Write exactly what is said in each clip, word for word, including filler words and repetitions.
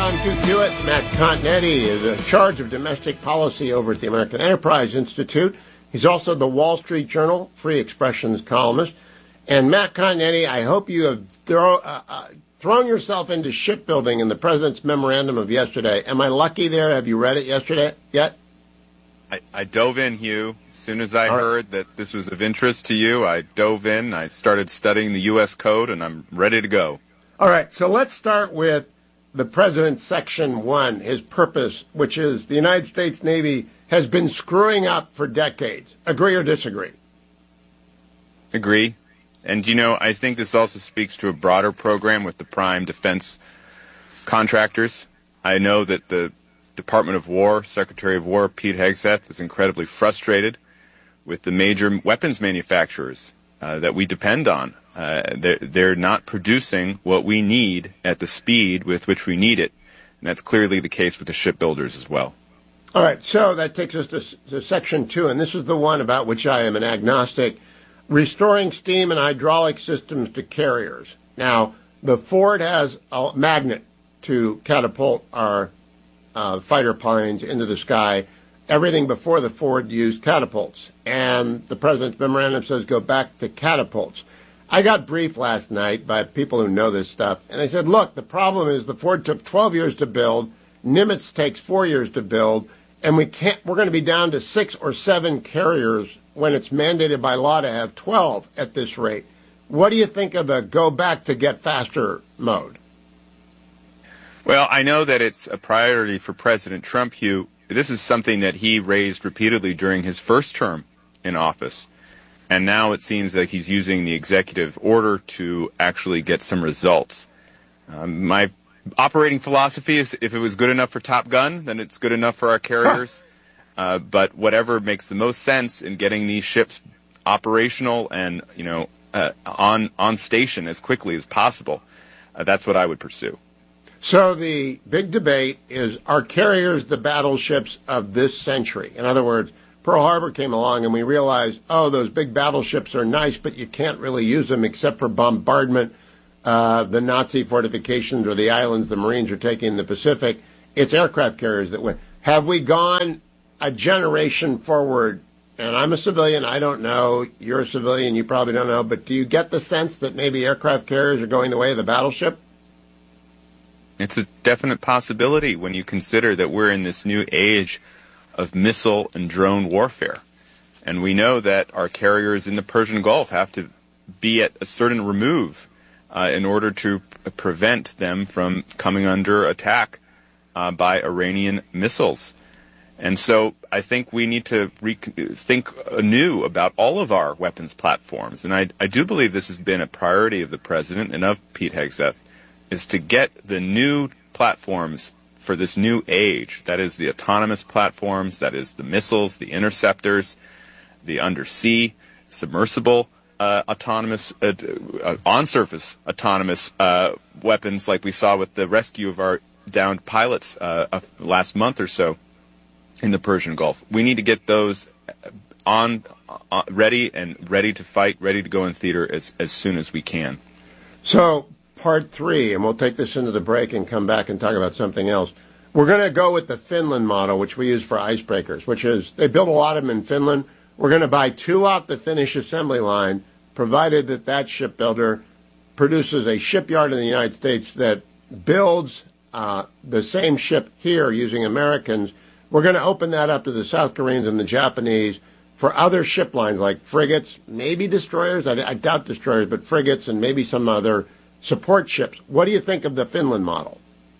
John Kukuit. Matt Continetti is in charge of domestic policy over at the American Enterprise Institute. He's also the Wall Street Journal Free Expressions columnist. And Matt Continetti, I hope you have throw, uh, uh, thrown yourself into shipbuilding in the president's memorandum of yesterday. Am I lucky there? Have you read it yesterday yet? I, I dove in, Hugh. As soon as I All heard right. that this was of interest to you, I dove in. I started studying the U S Code, and I'm ready to go. All right, so let's start with the President's Section one, his purpose, which is the United States Navy has been screwing up for decades. Agree or disagree? Agree. And, you know, I think this also speaks to a broader program with the prime defense contractors. I know that the Department of War, Secretary of War Pete Hegseth, is incredibly frustrated with the major weapons manufacturers uh, that we depend on. Uh, they're, they're not producing what we need at the speed with which we need it. And that's clearly the case with the shipbuilders as well. All right, so that takes us to, to Section two, and this is the one about which I am an agnostic, restoring steam and hydraulic systems to carriers. Now, the Ford has a magnet to catapult our uh, fighter planes into the sky. Everything before the Ford used catapults, and the President's memorandum says go back to catapults. I got briefed last night by people who know this stuff, and they said, look, the problem is the Ford took twelve years to build, Nimitz takes four years to build, and we can't, we're going to be down to six or seven carriers when it's mandated by law to have twelve at this rate. What do you think of the go back to get faster mode? Well, I know that it's a priority for President Trump, Hugh. This is something that he raised repeatedly during his first term in office. And now it seems like he's using the executive order to actually get some results. Um, my operating philosophy is if it was good enough for Top Gun, then it's good enough for our carriers. Uh, but whatever makes the most sense in getting these ships operational and, you know, uh, on on station as quickly as possible, uh, that's what I would pursue. So the big debate is, are carriers the battleships of this century? In other words, Pearl Harbor came along and we realized, oh, those big battleships are nice, but you can't really use them except for bombardment. Uh, the Nazi fortifications or the islands the Marines are taking in the Pacific. It's aircraft carriers that win. Have we gone a generation forward? And I'm a civilian. I don't know. You're a civilian. You probably don't know. But do you get the sense that maybe aircraft carriers are going the way of the battleship? It's a definite possibility when you consider that we're in this new age of missile and drone warfare. And we know that our carriers in the Persian Gulf have to be at a certain remove uh, in order to p- prevent them from coming under attack uh, by Iranian missiles. And so I think we need to re- think anew about all of our weapons platforms. And I, I do believe this has been a priority of the president and of Pete Hegseth, is to get the new platforms for this new age. That is the autonomous platforms, that is the missiles, the interceptors, the undersea, submersible uh, autonomous, uh, uh, on-surface autonomous uh, weapons like we saw with the rescue of our downed pilots uh, uh, last month or so in the Persian Gulf. We need to get those on, uh, ready and ready to fight, ready to go in theater as, as soon as we can. So, part three, and we'll take this into the break and come back and talk about something else. We're going to go with the Finland model, which we use for icebreakers, which is they build a lot of them in Finland. We're going to buy two off the Finnish assembly line, provided that that shipbuilder produces a shipyard in the United States that builds uh, the same ship here using Americans. We're going to open that up to the South Koreans and the Japanese for other ship lines like frigates, maybe destroyers. I, I doubt destroyers, but frigates and maybe some other support ships. What do you think of the Finland model?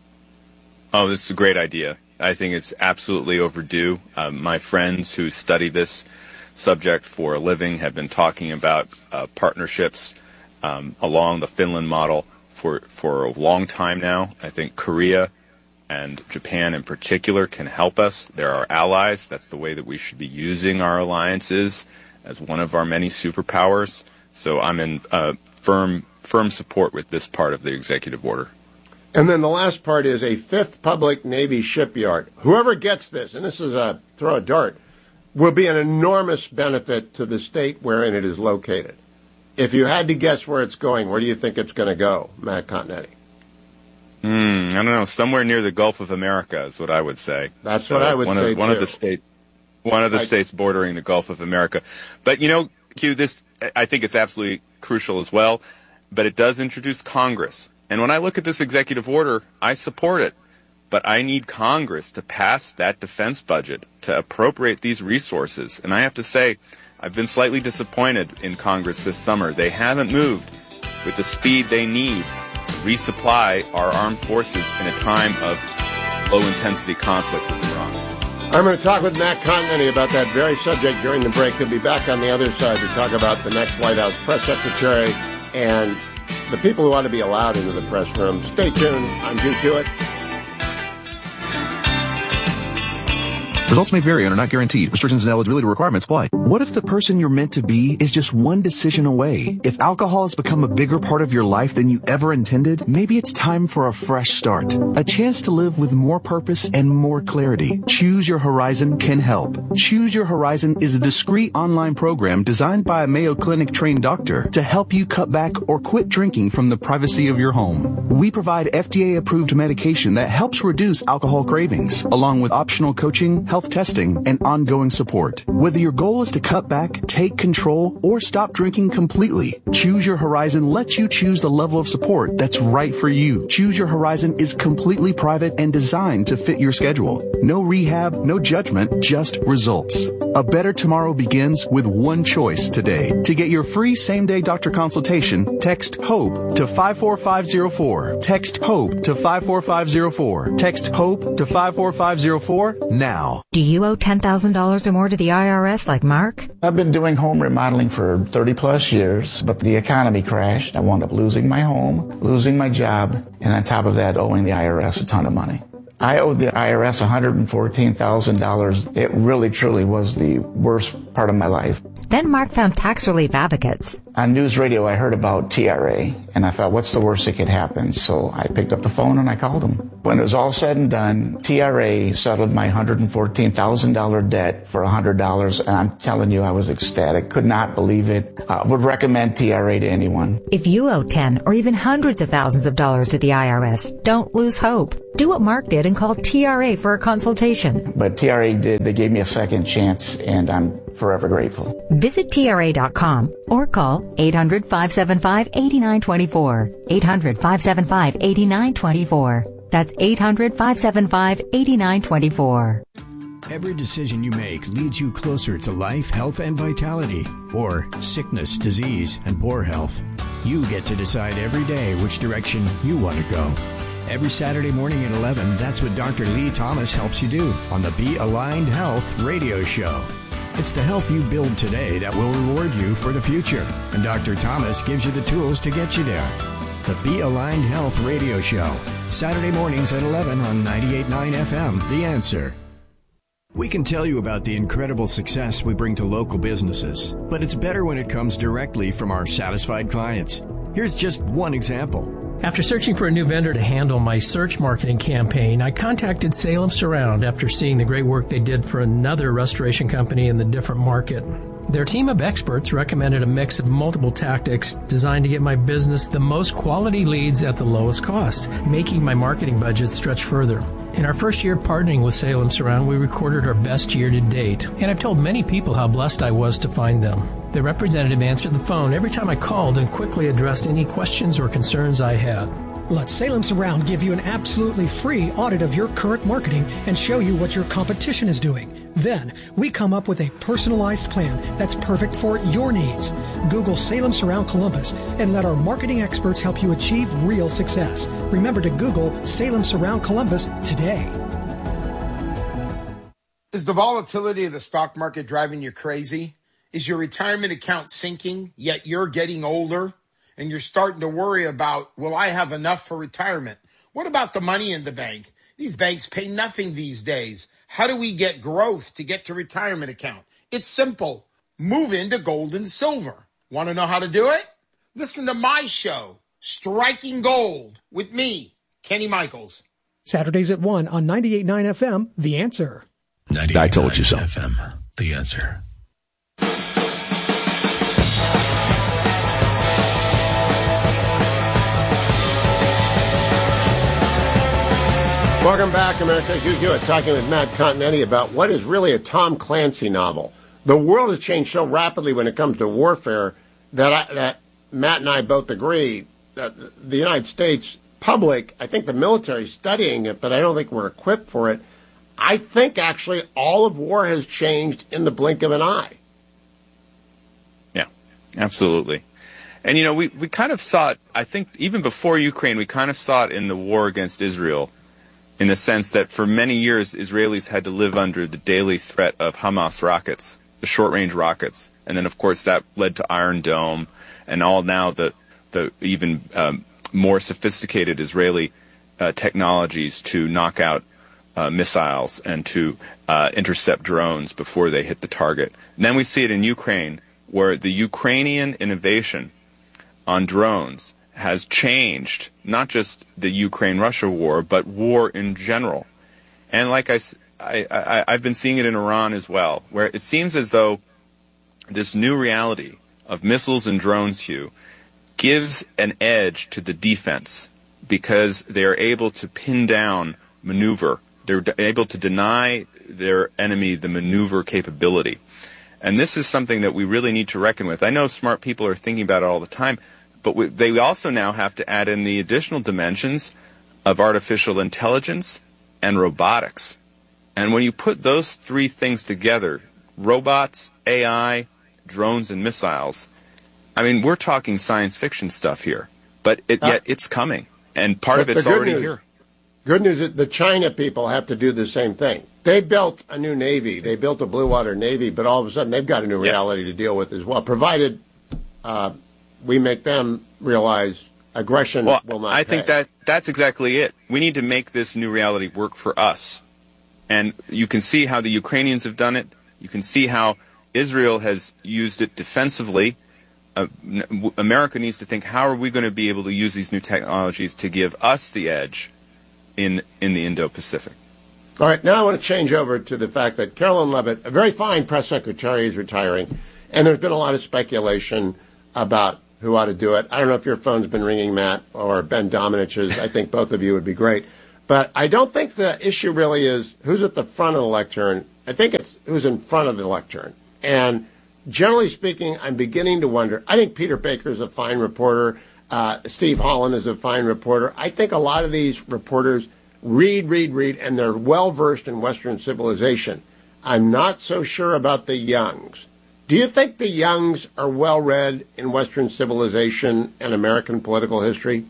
Oh, this is a great idea. I think it's absolutely overdue. Um, my friends who study this subject for a living have been talking about uh, partnerships um, along the Finland model for, for a long time now. I think Korea and Japan in particular can help us. They're our allies. That's the way that we should be using our alliances as one of our many superpowers. So I'm in uh, firm firm support with this part of the executive order. And then the last part is a fifth public Navy shipyard. Whoever gets this, and this is a throw a dart, will be an enormous benefit to the state wherein it is located. If you had to guess where it's going, where do you think it's going to go, Matt Continetti? Mm, I don't know. Somewhere near the Gulf of America is what I would say. That's so what I would one say of, One too. of the state, one of the I, states bordering the Gulf of America. But you know, Q, this I think it's absolutely crucial as well. But it does introduce Congress, and when I look at this executive order, I support it. But I need Congress to pass that defense budget to appropriate these resources. And I have to say, I've been slightly disappointed in Congress this summer. They haven't moved with the speed they need to resupply our armed forces in a time of low-intensity conflict with Iran. I'm going to talk with Matt Continenty about that very subject during the break. He'll be back on the other side to talk about the next White House press secretary and the people who ought to be allowed into the press room. Stay tuned. I'm Duke Hewitt. Results may vary and are not guaranteed. Restrictions and eligibility requirements apply. What if the person you're meant to be is just one decision away? If alcohol has become a bigger part of your life than you ever intended, maybe it's time for a fresh start. A chance to live with more purpose and more clarity. Choose Your Horizon can help. Choose Your Horizon is a discreet online program designed by a Mayo Clinic trained doctor to help you cut back or quit drinking from the privacy of your home. We provide F D A-approved medication that helps reduce alcohol cravings, along with optional coaching, health testing, and ongoing support. Whether your goal is to cut back, take control, or stop drinking completely, Choose Your Horizon lets you choose the level of support that's right for you. Choose Your Horizon is completely private and designed to fit your schedule. No rehab, no judgment, just results. A better tomorrow begins with one choice today. To get your free same-day doctor consultation, text HOPE to five four five zero four. Text HOPE to five four five zero four. Text HOPE to five four five zero four now. Do you owe ten thousand dollars or more to the I R S like Mark? I've been doing home remodeling for thirty plus years, but the economy crashed. I wound up losing my home, losing my job, and on top of that, owing the I R S a ton of money. I owed the I R S one hundred fourteen thousand dollars. It really, truly was the worst part of my life. Then Mark found Tax Relief Advocates. On news radio, I heard about T R A, and I thought, what's the worst that could happen? So I picked up the phone and I called them. When it was all said and done, T R A settled my one hundred fourteen thousand dollars debt for one hundred dollars, and I'm telling you, I was ecstatic. Could not believe it. I uh, would recommend T R A to anyone. If you owe ten or even hundreds of thousands of dollars to the I R S, don't lose hope. Do what Mark did and call T R A for a consultation. But T R A did. They gave me a second chance, and I'm forever grateful. Visit T R A dot com or call eight hundred, five seven five, eight nine two four. eight hundred, five seven five, eight nine two four. That's eight hundred, five seven five, eight nine two four. Every decision you make leads you closer to life, health, and vitality, or sickness, disease, and poor health. You get to decide every day which direction you want to go. Every Saturday morning at eleven, that's what Doctor Lee Thomas helps you do on the Be Aligned Health radio show. It's the health you build today that will reward you for the future, and Doctor Thomas gives you the tools to get you there. The Be Aligned Health radio show, Saturday mornings at eleven on ninety-eight point nine F M, The Answer. We can tell you about the incredible success we bring to local businesses, but it's better when it comes directly from our satisfied clients. Here's just one example. After searching for a new vendor to handle my search marketing campaign, I contacted Salem Surround after seeing the great work they did for another restoration company in the different market. Their team of experts recommended a mix of multiple tactics designed to get my business the most quality leads at the lowest cost, making my marketing budget stretch further. In our first year partnering with Salem Surround, we recorded our best year to date, and I've told many people how blessed I was to find them. The representative answered the phone every time I called and quickly addressed any questions or concerns I had. Let Salem Surround give you an absolutely free audit of your current marketing and show you what your competition is doing. Then, we come up with a personalized plan that's perfect for your needs. Google Salem Surround Columbus and let our marketing experts help you achieve real success. Remember to Google Salem Surround Columbus today. Is the volatility of the stock market driving you crazy? Is your retirement account sinking, yet you're getting older? And you're starting to worry about, will I have enough for retirement? What about the money in the bank? These banks pay nothing these days. How do we get growth to get to retirement account? It's simple. Move into gold and silver. Want to know how to do it? Listen to my show, Striking Gold, with me, Kenny Michaels. Saturdays at one on ninety-eight point nine F M, The Answer. I told you so. F M, The Answer. Welcome back, America. Hugh Hewitt talking with Matt Continetti about what is really a Tom Clancy novel. The world has changed so rapidly when it comes to warfare that I, that Matt and I both agree that the United States public, I think the military is studying it, but I don't think we're equipped for it. I think actually all of war has changed in the blink of an eye. Yeah, absolutely. And, you know, we, we kind of saw it, I think, even before Ukraine, we kind of saw it in the war against Israel, in the sense that for many years, Israelis had to live under the daily threat of Hamas rockets, the short-range rockets. And then, of course, that led to Iron Dome and all now the, the even um, more sophisticated Israeli uh, technologies to knock out uh, missiles and to uh, intercept drones before they hit the target. And then we see it in Ukraine, where the Ukrainian innovation on drones has changed not just the Ukraine-Russia war, but war in general. And like I, I, I, I've been seeing it in Iran as well, where it seems as though this new reality of missiles and drones, Hugh, gives an edge to the defense because they are able to pin down maneuver. They're d- able to deny their enemy the maneuver capability. And this is something that we really need to reckon with. I know smart people are thinking about it all the time, but we, they also now have to add in the additional dimensions of artificial intelligence and robotics. And when you put those three things together, robots, A I, drones, and missiles, I mean, we're talking science fiction stuff here, but it, uh, yet it's coming, and part of it's already news, here. Good news is the China people have to do the same thing. They built a new Navy. They built a blue water Navy, but all of a sudden they've got a new reality yes. to deal with as well, provided uh, we make them realize aggression well, will not I pay. think that that's exactly it. We need to make this new reality work for us. And you can see how the Ukrainians have done it. You can see how Israel has used it defensively. Uh, America needs to think, how are we going to be able to use these new technologies to give us the edge in in the Indo-Pacific? All right, now I want to change over to the fact that Carolyn Leavitt, a very fine press secretary, is retiring, and there's been a lot of speculation about who ought to do it. I don't know if your phone's been ringing, Matt, or Ben Dominich's. I think both of you would be great. But I don't think the issue really is who's at the front of the lectern. I think it's who's in front of the lectern. And generally speaking, I'm beginning to wonder. I think Peter Baker is a fine reporter. Uh, Steve Holland is a fine reporter. I think a lot of these reporters read, read, read, and they're well-versed in Western civilization. I'm not so sure about the Youngs. Do you think the Youngs are well-read in Western civilization and American political history?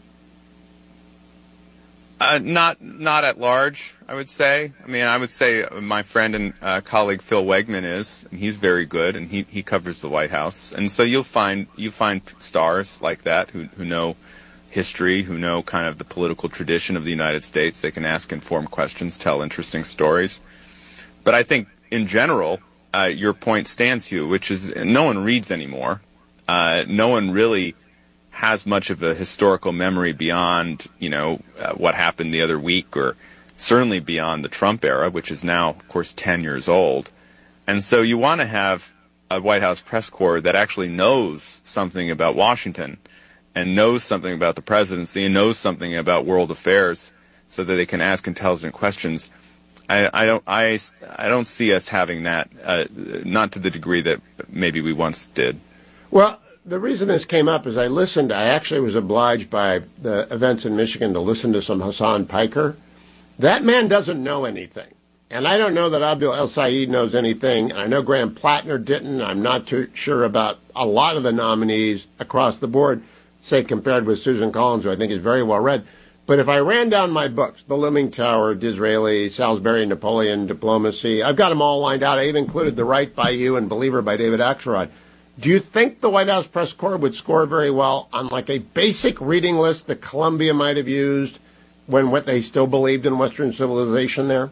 Uh, not not at large, I would say. I mean, I would say my friend and uh, colleague Phil Wegman is, and he's very good, and he, he covers the White House. And so you'll find you find stars like that who who know history, who know kind of the political tradition of the United States. They can ask informed questions, tell interesting stories. But I think in general, uh, your point stands, Hugh, which is no one reads anymore. Uh, no one really has much of a historical memory beyond, you know, uh, what happened the other week, or certainly beyond the Trump era, which is now, of course, ten years old. And so you want to have a White House press corps that actually knows something about Washington and knows something about the presidency and knows something about world affairs so that they can ask intelligent questions. I, I don't I, I don't see us having that, uh, not to the degree that maybe we once did. Well, the reason this came up is I listened, I actually was obliged by the events in Michigan to listen to some Hassan Piker. That man doesn't know anything. And I don't know that Abdul El-Sayed knows anything. I know Graham Plattner didn't. I'm not too sure about a lot of the nominees across the board, say compared with Susan Collins, who I think is very well read. But if I ran down my books, The Looming Tower, Disraeli, Salisbury, Napoleon, Diplomacy, I've got them all lined out. I even included The Right by You and Believer by David Axelrod. Do you think the White House press corps would score very well on like a basic reading list that Columbia might have used when what they still believed in Western civilization there?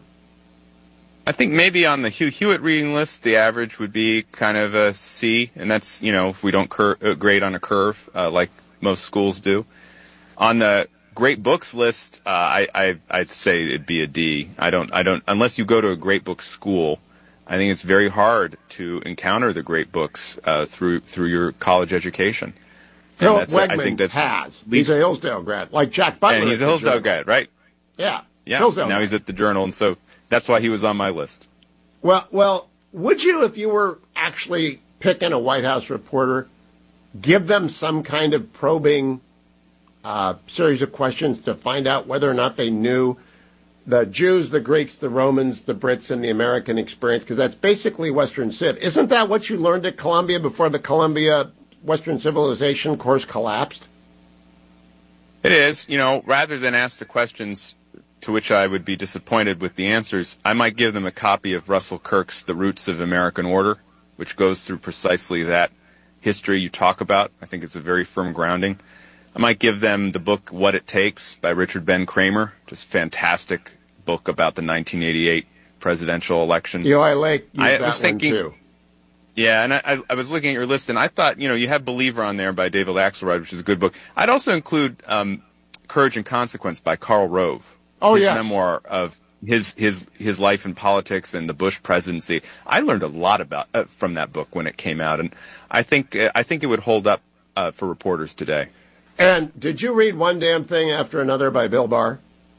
I think maybe on the Hugh Hewitt reading list, the average would be kind of a C, and that's, you know, if we don't cur- uh, grade on a curve uh, like most schools do. On the great books list, uh, I, I I'd say it'd be a D. I don't I don't unless you go to a great book school. I think it's very hard to encounter the great books uh, through through your college education. Phil Wegman I think that's has. He's a Hillsdale grad, like Jack Butler. And he's a Hillsdale grad, right? Yeah. Yeah, Hillsdale now guy. he's at the Journal, and so that's why he was on my list. Well, well, would you, if you were actually picking a White House reporter, give them some kind of probing uh, series of questions to find out whether or not they knew the Jews, the Greeks, the Romans, the Brits, and the American experience? Because that's basically Western Civ. Isn't that what you learned at Columbia before the Columbia Western Civilization course collapsed? It is. You know, rather than ask the questions to which I would be disappointed with the answers, I might give them a copy of Russell Kirk's The Roots of American Order, which goes through precisely that history you talk about. I think it's a very firm grounding. I might give them the book What It Takes by Richard Ben Kramer, just fantastic book about the nineteen eighty-eight presidential election. Eli Lake used I that was thinking, one too. Yeah, and I, I was looking at your list, and I thought, you know, you have Believer on there by David Axelrod, which is a good book. I'd also include um, Courage and Consequence by Karl Rove. Oh, his yes. memoir of his his his life in politics and the Bush presidency. I learned a lot about uh, from that book when it came out, and I think uh, I think it would hold up uh, for reporters today. And did you read One Damn Thing After Another by Bill Barr?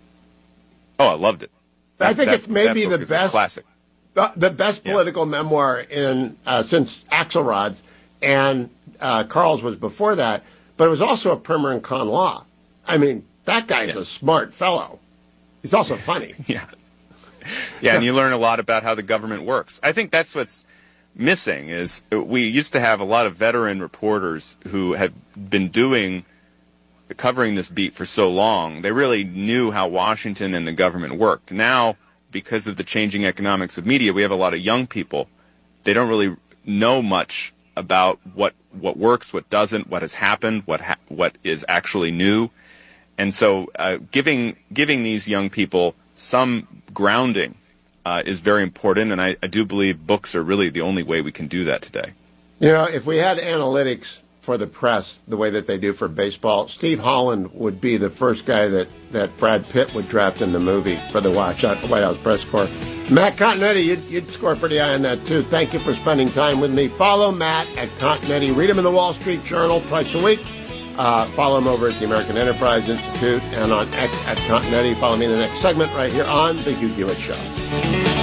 Oh, I loved it. I That- think that- it's maybe that the book is a best classic. the, the best political memoir in uh, since Axelrod's, and uh, Carl's was before that. But it was also a primer in con law. I mean, that guy's Yeah. a smart fellow. He's also funny. Yeah. Yeah, and you learn a lot about how the government works. I think that's what's missing is we used to have a lot of veteran reporters who had been doing covering this beat for so long. They really knew how Washington and the government worked. Now, because of the changing economics of media, we have a lot of young people. They don't really know much about what what works, what doesn't, what has happened, what ha- what is actually new. And so uh, giving giving these young people some grounding uh, is very important, and I, I do believe books are really the only way we can do that today. You know, if we had analytics for the press the way that they do for baseball, Steve Holland would be the first guy that, that Brad Pitt would draft in the movie for the White House press corps. Matt Continetti, you'd, you'd score pretty high on that, too. Thank you for spending time with me. Follow Matt at Continetti. Read him in the Wall Street Journal twice a week. Uh, follow him over at the American Enterprise Institute and on X at Continetti. Follow me in the next segment right here on The Hugh Hewitt Show.